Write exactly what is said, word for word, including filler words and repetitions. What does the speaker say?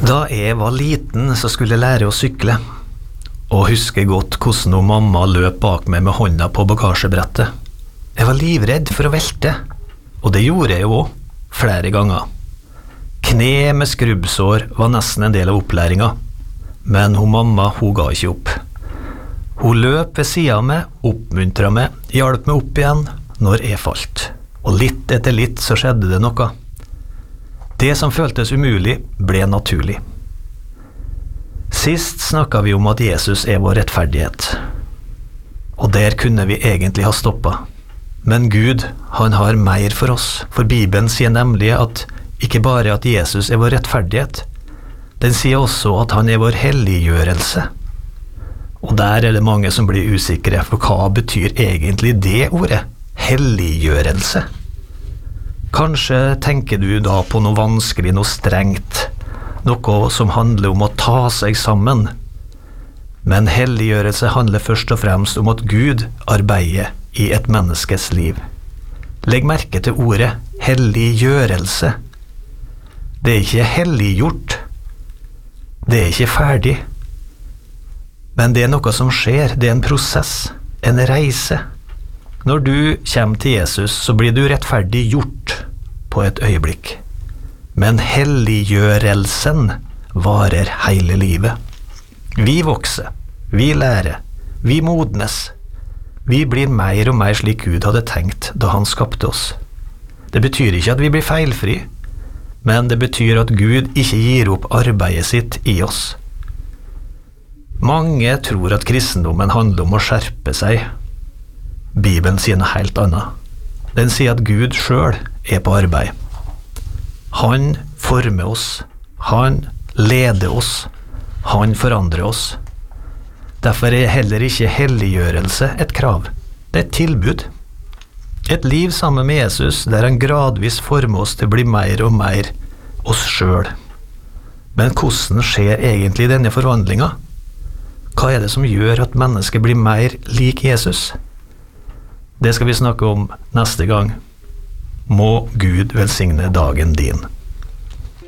Da jeg var liten så skulle jeg lære å sykle, og husker godt hvordan hun mamma løp bak meg med hånda på bagasjebrettet. Jeg var livredd for å velte, og det gjorde jeg jo også, flere ganger. Kne med skrubbsår var nesten en del av opplæringen, men hun mamma hun ga ikke opp. Hun løp ved siden av meg, oppmuntret meg, hjalp meg opp igjen når jeg falt, og litt etter litt så skjedde det noe. Det som føltes umulig ble naturlig. Sist snakket vi om at Jesus er vår rettferdighet, og der kunne vi egentlig ha stoppet. Men Gud, han har mer for oss, for Bibelen sier nemlig at ikke bare at Jesus er vår rettferdighet, den sier også at han er vår helliggjørelse. Og der er det mange som blir usikre, for hva betyr egentlig det ordet, helliggjørelse? Kanskje tenker du da på noe vanskelig, noe strengt, noe som handler om å ta seg sammen. Men helliggjørelse handler først og fremst om at Gud arbeider i et menneskes liv. Legg merke til ordet helliggjørelse. Det er ikke helliggjort. Det er ikke ferdig. Men det er noe som skjer, det er en prosess, en reise. Når du kommer til Jesus, så blir du rettferdig gjort på et øyeblikk. Men helliggjørelsen varer hele livet. Vi vokser, vi lærer, vi modnes. Vi blir mer og mer slik Gud hadde tenkt da han skapte oss. Det betyr ikke at vi blir feilfri, men det betyr at Gud ikke gir opp arbeidet sitt i oss. Mange tror at kristendommen handler om å skjerpe seg. Bibelen sier noe helt annet. Den sier at Gud selv er på arbeid. Han former oss, han leder oss, han forandrer oss. Derfor er heller ikke helliggjørelse et krav, det er et tilbud. Et liv sammen med Jesus der han gradvis former oss til å bli mer og mer oss selv. Men hvordan skjer egentlig denne forvandlingen? Hva er det som gjør at mennesket blir mer lik Jesus? Det skal vi snakke om neste gang. Må Gud velsigne dagen din.